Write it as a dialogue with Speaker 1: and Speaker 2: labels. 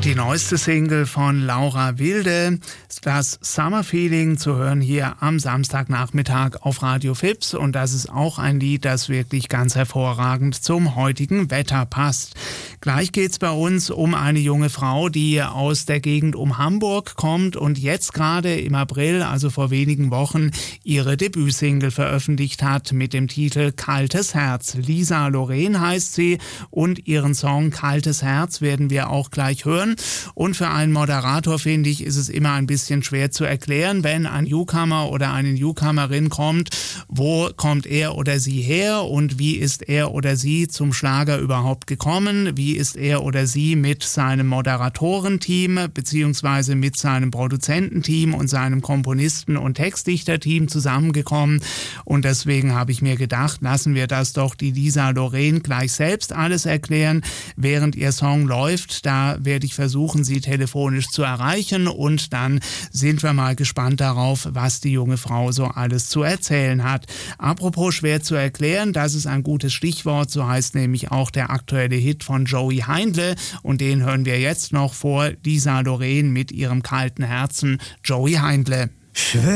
Speaker 1: Die neueste Single von Laura Wilde, das Summer Feeling, zu hören hier am Samstagnachmittag auf Radio Fips. Und das ist auch ein Lied, das wirklich ganz hervorragend zum heutigen Wetter passt. Gleich geht's bei uns um eine junge Frau, die aus der Gegend um Hamburg kommt und jetzt gerade im April, also vor wenigen Wochen, ihre Debütsingle veröffentlicht hat mit dem Titel Kaltes Herz. Lisa Loren heißt sie und ihren Song Kaltes Herz werden wir auch gleich hören. Und für einen Moderator, finde ich, ist es immer ein bisschen schwer zu erklären, wenn ein Newcomer oder eine Newcomerin kommt, wo kommt er oder sie her und wie ist er oder sie zum Schlager überhaupt gekommen, wie ist er oder sie mit seinem Moderatorenteam beziehungsweise mit seinem Produzententeam und seinem Komponisten- und Textdichterteam zusammengekommen. Und deswegen habe ich mir gedacht, lassen wir das doch die Lisa Loren gleich selbst alles erklären, während ihr Song läuft. Da werde ich versuchen, sie telefonisch zu erreichen und dann sind wir mal gespannt darauf, was die junge Frau so alles zu erzählen hat. Apropos schwer zu erklären, das ist ein gutes Stichwort, so heißt nämlich auch der aktuelle Hit von Joey Heindle und den hören wir jetzt noch vor, Lisa Loren mit ihrem kalten Herzen, Joey Heindle.